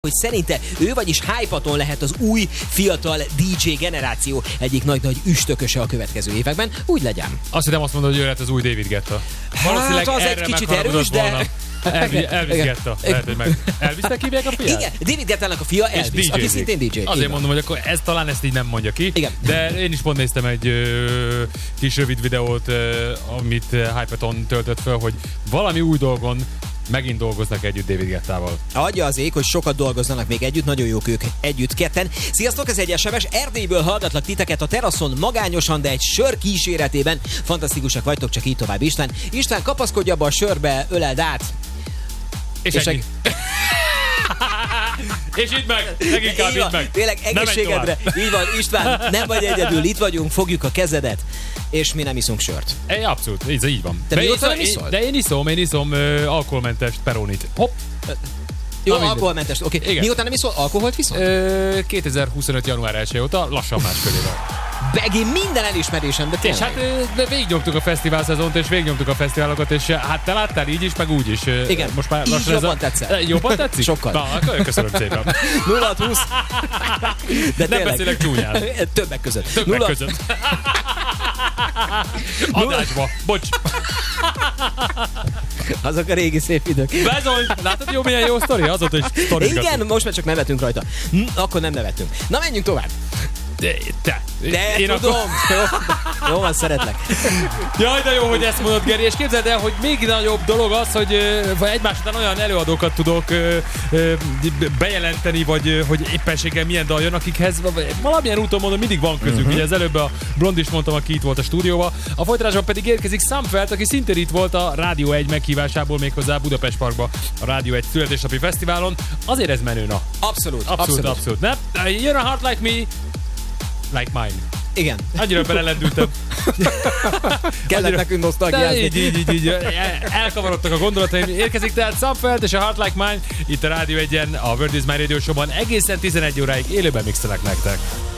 hogy szerinte ő, vagyis Hypaton lehet az új, fiatal DJ generáció egyik nagy-nagy üstököse a következő években. Úgy legyen. Azt hiszem, azt mondod, hogy ő lehet az új David Guetta. Hát az egy kicsit erős, de... Elvis Guetta. Lehet, hogy meg Elvisnek hívják a fiát? Igen, David Guettának a fia Elvis, aki szintén DJ. Azért mondom, hogy akkor talán ezt így nem mondja ki. Igen. De én is pont néztem egy kis rövid videót, amit Hypaton töltött fel, hogy valami új dolgon megint dolgoznak együtt David Guettával. Adja az ég, hogy sokat dolgoznak még együtt, nagyon jók ők együtt ketten. Sziasztok, ez egy SMS, Erdélyből hallgatlak titeket a teraszon magányosan, de egy sör kíséretében. Fantasztikusak vagytok, csak így tovább. István, kapaszkodj abba a sörbe, öleld át. És ennyi. És itt meg, leginkább itt meg. Tényleg egészségedre. Így van, István, nem vagy egyedül, itt vagyunk, fogjuk a kezedet, és mi nem iszunk sört. Abszolút, így van. Te mióta nem iszol? De én iszom alkoholmentes Peronit. Hopp. Jó, alkoholmentes, oké. Okay. Mióta nem iszol, alkoholt viszont? 2025. január 1 óta, lassan másfél éve. Begé minden elismerésembe tényleg. És hát végignyomtuk a fesztivál szezont, és végignyomtuk a fesztiválokat, és hát te láttál így is, meg úgy is. Igen, most már így jobban tetszel. Jobban tetszik? Sokkal. Na, akkor köszönöm szépen. 0-20. De nem beszélek csúnyán. Többek között. Többek között. Adásba. Bocs. Azok a régi szép idők. Bezony! Látod, jó, milyen jó sztori? Azóta is sztori. Igen, most már csak nevetünk rajta. Akkor nem nevetünk. Na, menjünk tovább. De én tudom. Jó van, szeretlek. Jaj, de jó, hogy ezt mondod, Geri, és képzeld el, hogy még nagyobb dolog az, hogy egymás után olyan előadókat tudok bejelenteni, vagy hogy éppenséggel milyen dal jön, akikhez valamilyen úton mondom, mindig van közük. Ugye az előbb a Blond is mondtam, aki itt volt a stúdióban. A folytatásban pedig érkezik Samfeld, aki szintén itt volt a Rádió 1 meghívásából, méghozzá Budapest Parkba a Rádió 1 születésnapi fesztiválon. Azért ez menő, na. Abszolút. Ne? Jön a Heart Like Me, Like Mine. Igen. Annyira belelendültem. Kellett nekünk nosztalgiázni. Így. Elkavarodtak a gondolataim. Érkezik tehát Samfeld és a Heart Like Mine itt a Rádió 1-en, a World is My Radio Show-ban egészen 11 óráig élőben mixelek nektek.